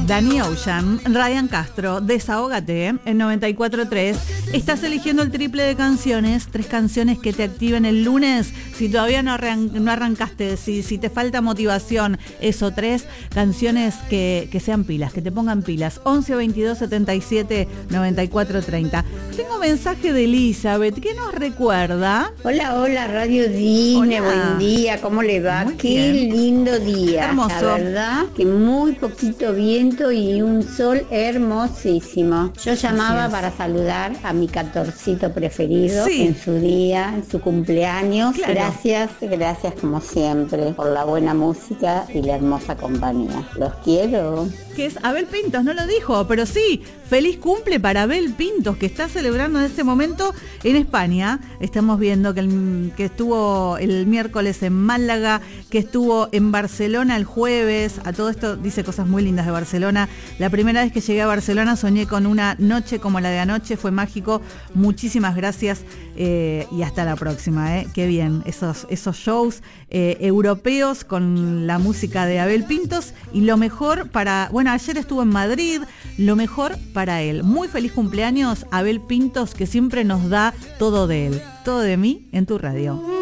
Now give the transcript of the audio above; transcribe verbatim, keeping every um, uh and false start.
Danny Ocean, Ryan Castro, Desahógate en noventa y cuatro punto tres. Estás eligiendo el triple de canciones, tres canciones que te activen el lunes. Si todavía no, arran- no arrancaste, si, si te falta motivación, eso, tres canciones que, que sean pilas, que te pongan pilas. once, veintidós, setenta y siete, noventa y cuatro, treinta. Tengo mensaje de Elizabeth, ¿qué nos recuerda? Hola, hola, Radio Dine, Hola. buen día, ¿cómo le va? Muy Qué bien. lindo día. Hermoso. La verdad que muy poquito viento y un sol hermosísimo. Yo llamaba es. para saludar a mi catorcito preferido Sí. en su día, en su cumpleaños. Claro. Gracias, gracias como siempre por la buena música y la hermosa compañía. Los quiero. Que es Abel Pintos, no lo dijo, pero sí, feliz cumple para Abel Pintos, que está celebrando en este momento en España. Estamos viendo que, el, que estuvo el miércoles en Málaga, que estuvo en Barcelona el jueves. A todo esto dice cosas muy lindas de Barcelona. La primera vez que llegué a Barcelona soñé con una noche como la de anoche, fue mágico. Muchísimas gracias eh, y hasta la próxima. Eh. Qué bien, esos, esos shows eh, europeos con la música de Abel Pintos y lo mejor para... Bueno, ayer estuvo en Madrid, lo mejor para él. Muy feliz cumpleaños, Abel Pintos, que siempre nos da todo de él. Todo de mí en tu radio.